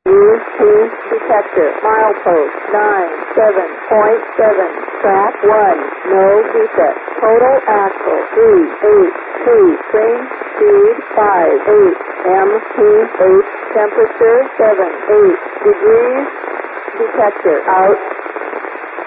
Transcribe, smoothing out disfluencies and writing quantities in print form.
UT detector, milepost 97.7, track 1, no defect. Total axle 382, train speed 58, MPH temperature 78 degrees, detector out.